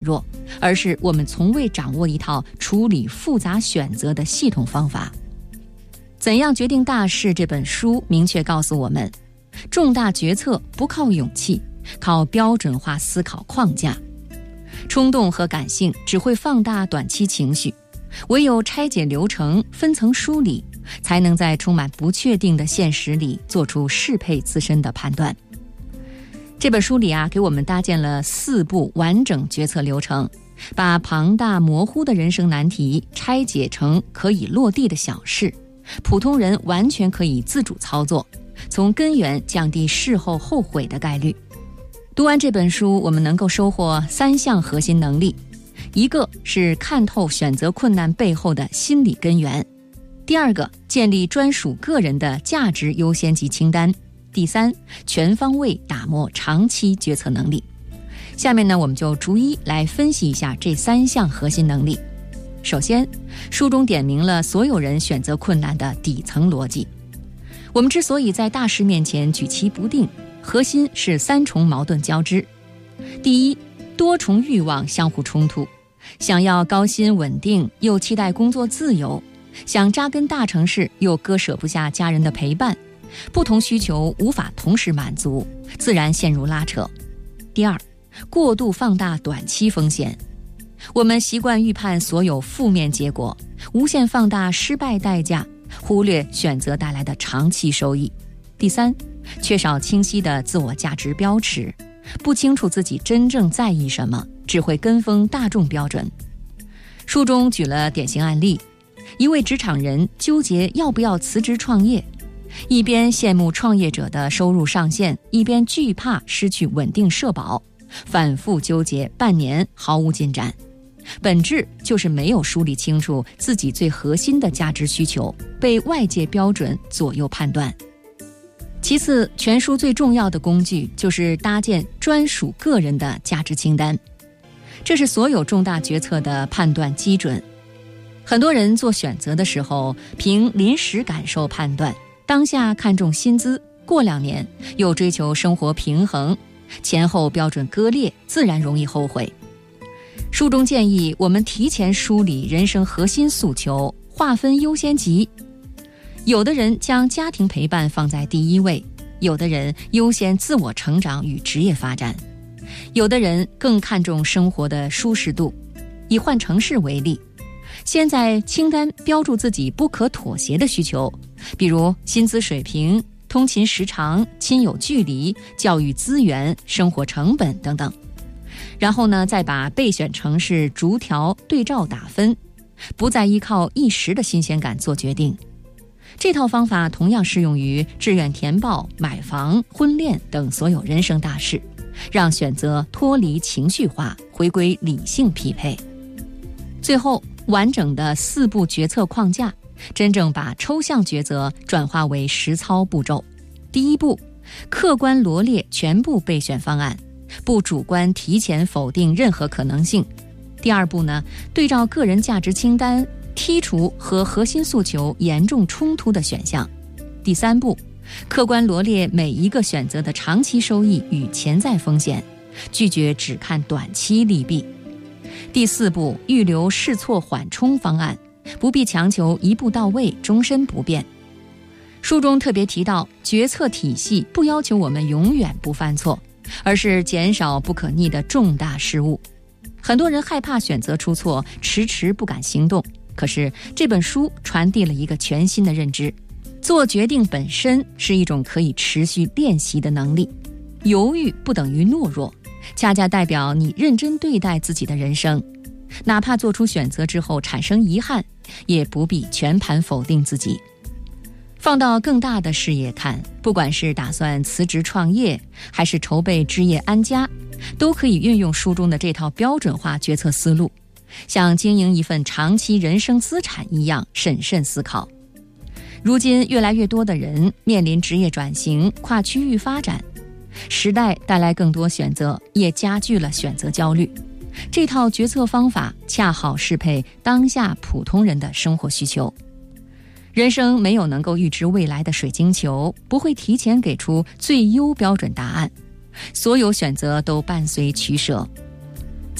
弱，而是我们从未掌握一套处理复杂选择的系统方法。怎样决定大事这本书明确告诉我们，重大决策不靠勇气，靠标准化思考框架。冲动和感性只会放大短期情绪，唯有拆解流程，分层梳理，才能在充满不确定的现实里做出适配自身的判断。这本书里给我们搭建了4步完整决策流程，把庞大模糊的人生难题拆解成可以落地的小事，普通人完全可以自主操作，从根源降低事后后悔的概率。读完这本书，我们能够收获3项核心能力。一个是看透选择困难背后的心理根源，第二个建立专属个人的价值优先级清单，第三全方位打磨长期决策能力。下面呢，我们就逐一来分析一下这3项核心能力。首先，书中点明了所有人选择困难的底层逻辑。我们之所以在大事面前举棋不定，核心是3重矛盾交织。第一，多重欲望相互冲突，想要高薪稳定，又期待工作自由，想扎根大城市，又割舍不下家人的陪伴，不同需求无法同时满足，自然陷入拉扯。第二，过度放大短期风险。我们习惯预判所有负面结果，无限放大失败代价，忽略选择带来的长期收益。第三，缺少清晰的自我价值标尺，不清楚自己真正在意什么，只会跟风大众标准。书中举了典型案例，一位职场人纠结要不要辞职创业，一边羡慕创业者的收入上限，一边惧怕失去稳定社保，反复纠结半年毫无进展。本质就是没有梳理清楚自己最核心的价值需求，被外界标准左右判断。其次，全书最重要的工具就是搭建专属个人的价值清单，这是所有重大决策的判断基准。很多人做选择的时候凭临时感受判断，当下看重薪资，过2年又追求生活平衡，前后标准割裂，自然容易后悔。书中建议我们提前梳理人生核心诉求，划分优先级。有的人将家庭陪伴放在第一位，有的人优先自我成长与职业发展，有的人更看重生活的舒适度。以换城市为例，先在清单标注自己不可妥协的需求，比如薪资水平、通勤时长、亲友距离、教育资源、生活成本等等。然后呢，再把备选城市逐条对照打分，不再依靠一时的新鲜感做决定。这套方法同样适用于志愿填报、买房、婚恋等所有人生大事，让选择脱离情绪化，回归理性匹配。最后，完整的4步决策框架，真正把抽象抉择转化为实操步骤。第一步，客观罗列全部备选方案，不主观提前否定任何可能性。第二步呢，对照个人价值清单，剔除和核心诉求严重冲突的选项。第三步，客观罗列每一个选择的长期收益与潜在风险，拒绝只看短期利弊。第4步，预留试错缓冲方案，不必强求一步到位，终身不变。书中特别提到，决策体系不要求我们永远不犯错，而是减少不可逆的重大失误。很多人害怕选择出错，迟迟不敢行动。可是这本书传递了一个全新的认知，做决定本身是一种可以持续练习的能力。犹豫不等于懦弱，恰恰代表你认真对待自己的人生。哪怕做出选择之后产生遗憾，也不必全盘否定自己。放到更大的视野看，不管是打算辞职创业，还是筹备置业安家，都可以运用书中的这套标准化决策思路，像经营一份长期人生资产一样审慎思考。如今越来越多的人面临职业转型、跨区域发展，时代带来更多选择，也加剧了选择焦虑。这套决策方法恰好适配当下普通人的生活需求。人生没有能够预知未来的水晶球，不会提前给出最优标准答案，所有选择都伴随取舍。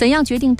怎样决定